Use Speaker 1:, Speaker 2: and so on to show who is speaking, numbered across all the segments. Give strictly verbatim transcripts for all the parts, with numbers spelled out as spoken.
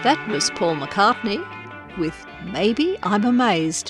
Speaker 1: That was Paul McCartney with Maybe I'm Amazed.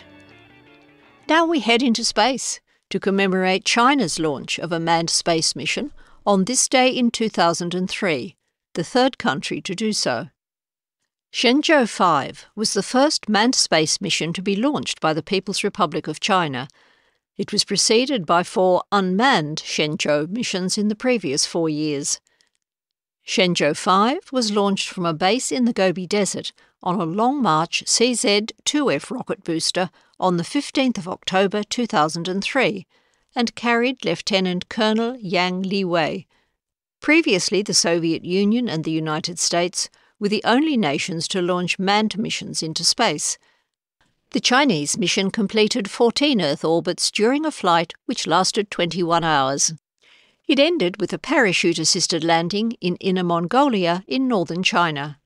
Speaker 1: Now we head into space to commemorate China's launch of a manned space mission on this day in two thousand three, the third country to do so. Shenzhou five was the first manned space mission to be launched by the People's Republic of China. It was preceded by four unmanned Shenzhou missions in the previous four years. Shenzhou five was launched from a base in the Gobi Desert on a Long March C Z two F rocket booster on the fifteenth of October two thousand three and carried Lieutenant Colonel Yang Liwei. Previously, the Soviet Union and the United States were the only nations to launch manned missions into space. The Chinese mission completed fourteen Earth orbits during a flight which lasted twenty-one hours. It ended with a parachute-assisted landing in Inner Mongolia in northern China.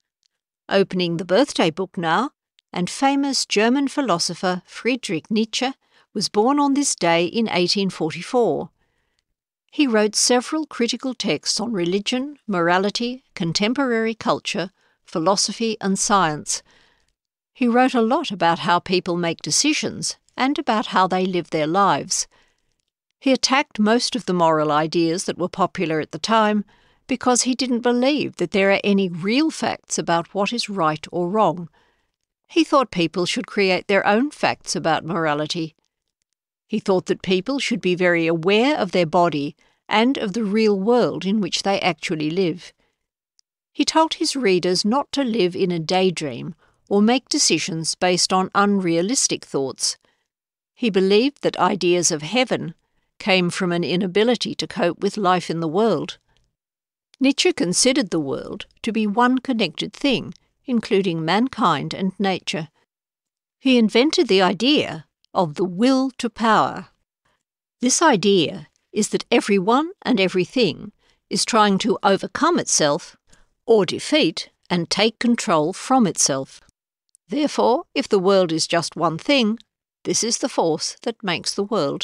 Speaker 1: Opening the birthday book now, and famous German philosopher Friedrich Nietzsche was born on this day in eighteen forty-four. He wrote several critical texts on religion, morality, contemporary culture, philosophy and science. He wrote a lot about how people make decisions and about how they live their lives. He attacked most of the moral ideas that were popular at the time because he didn't believe that there are any real facts about what is right or wrong. He thought people should create their own facts about morality. He thought that people should be very aware of their body and of the real world in which they actually live. He told his readers not to live in a daydream or make decisions based on unrealistic thoughts. He believed that ideas of heaven came from an inability to cope with life in the world. Nietzsche considered the world to be one connected thing, including mankind and nature. He invented the idea of the will to power. This idea is that everyone and everything is trying to overcome itself or defeat and take control from itself. Therefore, if the world is just one thing, this is the force that makes the world.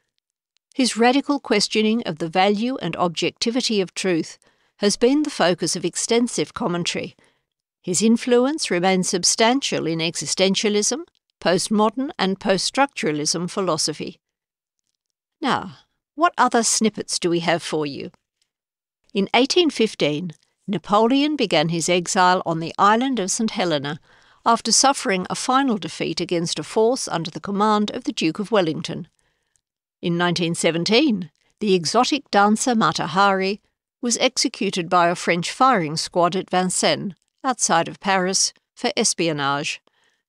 Speaker 1: His radical questioning of the value and objectivity of truth has been the focus of extensive commentary. His influence remains substantial in existentialism, postmodern and post-structuralism philosophy. Now, what other snippets do we have for you? In eighteen fifteen, Napoleon began his exile on the island of Saint Helena after suffering a final defeat against a force under the command of the Duke of Wellington. In nineteen seventeen, the exotic dancer Mata Hari was executed by a French firing squad at Vincennes, outside of Paris, for espionage.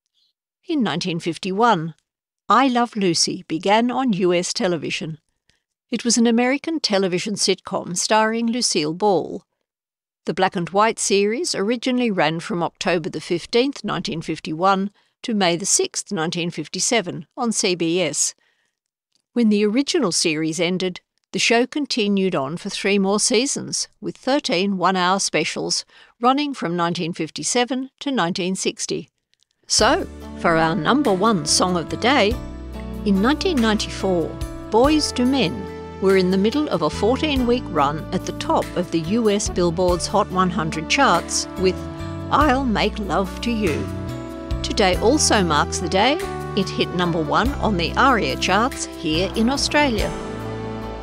Speaker 1: In nineteen fifty-one, I Love Lucy began on U S television. It was an American television sitcom starring Lucille Ball. The black and white series originally ran from October the fifteenth, nineteen fifty-one to May the sixth, nineteen fifty-seven on C B S. When the original series ended, the show continued on for three more seasons, with thirteen one-hour specials running from nineteen fifty-seven to nineteen sixty. So, for our number one song of the day, in nineteen ninety-four, Boyz two Men were in the middle of a fourteen-week run at the top of the U S Billboard's Hot one hundred charts with I'll Make Love to You. Today also marks the day it hit number one on the ARIA charts here in Australia.